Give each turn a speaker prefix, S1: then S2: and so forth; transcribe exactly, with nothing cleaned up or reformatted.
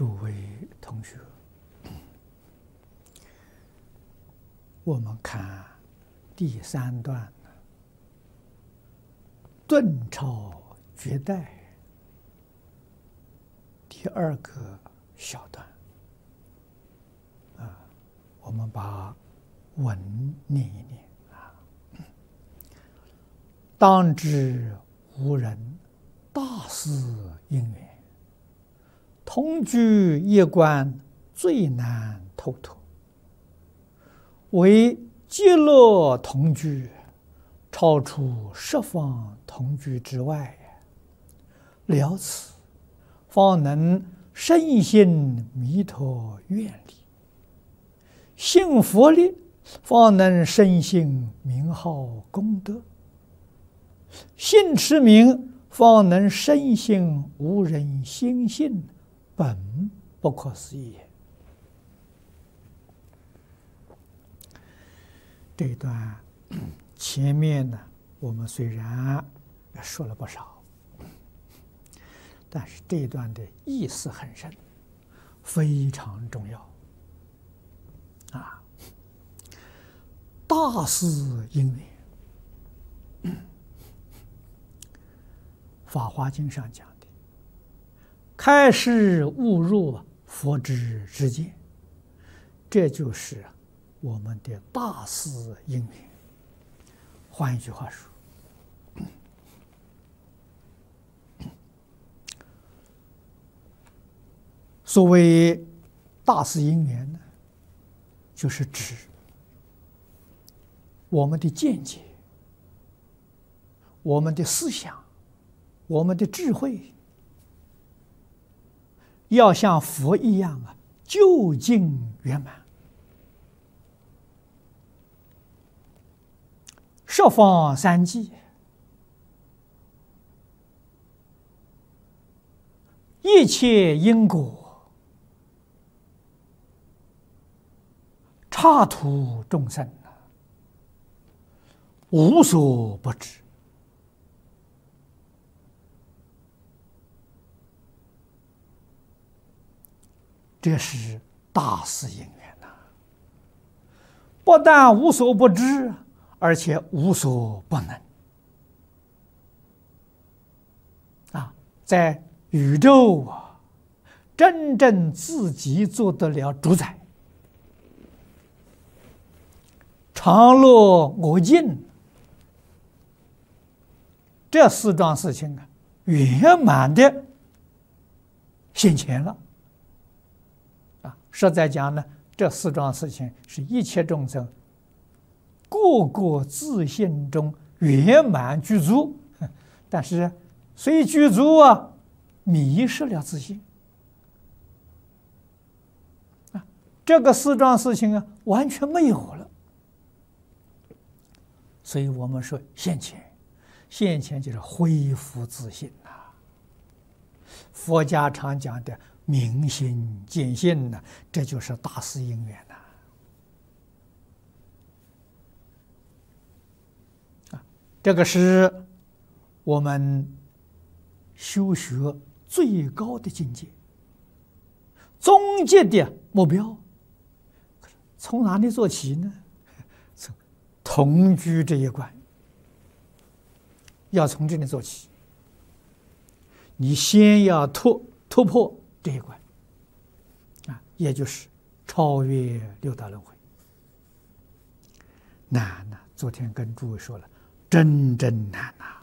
S1: 诸位同学，我们看第三段顿超绝代第二个小段啊，我们把文念一念啊。当知无人大事因缘，同居一关最难透脱。唯极乐同居，超出十方同居之外，了此，方能深信弥陀愿力；信佛力，方能深信名号功德；信持名，方能深信无人心性，本不可思议。这一段前面呢，我们虽然说了不少，但是这一段的意思很深，非常重要啊！大事因缘，《法华经》上讲的，开示悟入佛之知见，这就是我们的大事因缘。换一句话说，所谓大事因缘呢，就是指我们的见解、我们的思想、我们的智慧，要像佛一样啊，究竟圆满。十方三际，一切因果，刹土众生啊，无所不知。这是大事因缘呐！不但无所不知，而且无所不能啊！在宇宙啊，真正自己做得了主宰，常乐我净，这四桩事情啊，圆满的现前了啊！实在讲呢，这四桩事情是一切众生个个自信中圆满具足，但是虽具足啊，迷失了自信啊，这个四桩事情啊，完全没有了。所以我们说现前，现前就是恢复自信呐、啊。佛家常讲的明心见性呢、啊，这就是大事因缘呐、啊。这个是我们修学最高的境界，终极的目标。从哪里做起呢？从同居这一关，要从这里做起。你先要突突破这一关，啊，也就是超越六道轮回。难呐！昨天跟诸位说了。真真难呐、啊！